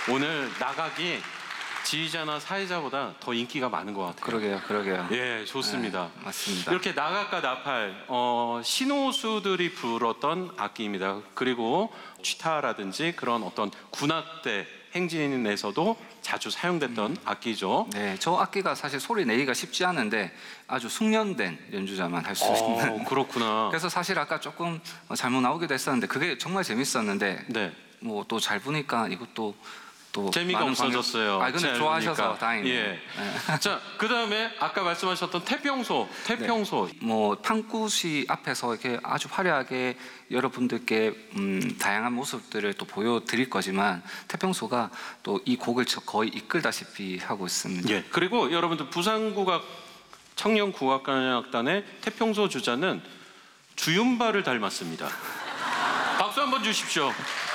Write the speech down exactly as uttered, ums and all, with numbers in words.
오늘 나각이 지휘자나 사회자보다 더 인기가 많은 것 같아요. 그러게요, 그러게요. 예, 좋습니다. 네, 맞습니다. 이렇게 나각과 나팔, 어, 신호수들이 불었던 악기입니다. 그리고 취타라든지 그런 어떤 군악대 행진에서도 자주 사용됐던 음. 악기죠. 네, 저 악기가 사실 소리 내기가 쉽지 않은데 아주 숙련된 연주자만 할 수 있는. 그렇구나. 그래서 사실 아까 조금 잘못 나오기도 했었는데 그게 정말 재밌었는데 네. 뭐 또 잘 보니까 이것도 또 재미가 없어졌어요. 아, 근데 좋아하셔서 다행이네요. 예. 네. 자, 그 다음에 아까 말씀하셨던 태평소, 태평소. 네. 뭐 탕구시 앞에서 이렇게 아주 화려하게 여러분들께 음, 다양한 모습들을 또 보여드릴 거지만 태평소가 또 이 곡을 거의 이끌다시피 하고 있습니다. 예. 그리고 여러분들 부산국악 청년국악관악단의 태평소 주자는 주윤발을 닮았습니다. 박수 한번 주십시오.